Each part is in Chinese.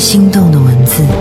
心动的文字。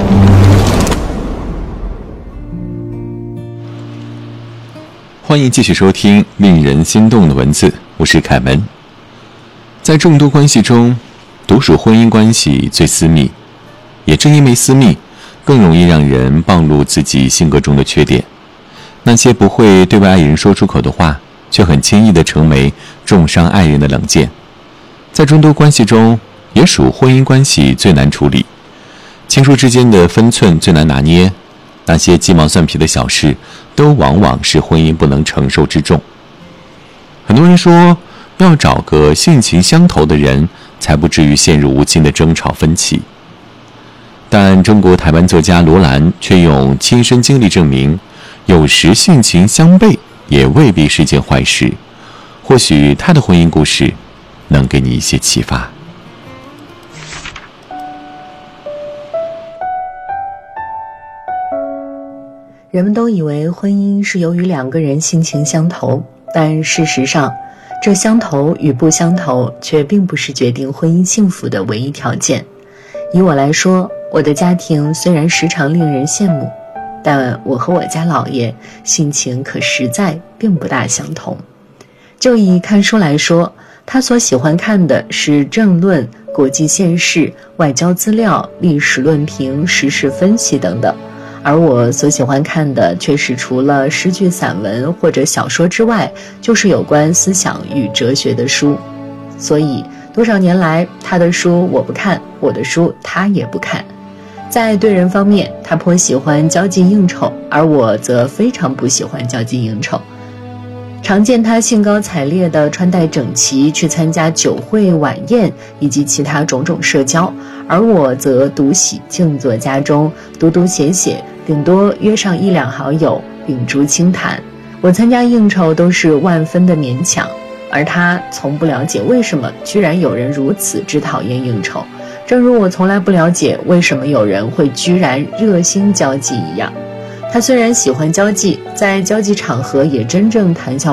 欢迎继续收听令人心动的文字，我是凯文。在众多关系中，独属婚姻关系最私密，也正因为私密，更容易让人暴露自己性格中的缺点。那些不会对外爱人说出口的话，却很轻易地成为重伤爱人的冷箭。在众多关系中，也属婚姻关系最难处理，亲疏之间的分寸最难拿捏。那些鸡毛蒜皮的小事，都往往是婚姻不能承受之重。很多人说，要找个性情相投的人，才不至于陷入无尽的争吵分歧。但中国台湾作家罗兰却用亲身经历证明，有时性情相悖也未必是件坏事。或许他的婚姻故事能给你一些启发。 人们都以为婚姻是由于两个人性情相投，但事实上，这相投与不相投却并不是决定婚姻幸福的唯一条件。以我来说，我的家庭虽然时常令人羡慕，但我和我家老爷性情可实在并不大相同。就以看书来说，他所喜欢看的是政论、国际现势、外交资料、历史论评、时事分析等等，而我所喜欢看的却是除了诗句散文或者小说之外，就是有关思想与哲学的书。所以多少年来，他的书我不看，我的书他也不看。在对人方面，他颇喜欢交际应酬，而我则非常不喜欢交际应酬。常见他兴高采烈地穿戴整齐去参加酒会晚宴以及其他种种社交，而我则独喜静坐家中读读写写，顶多约上一两好友秉烛轻谈。我参加应酬都是万分的勉强，而他从不了解为什么居然有人如此之讨厌应酬，正如我从来不了解为什么有人会居然热心交际一样。他虽然喜欢交际，在交际场合也真正谈笑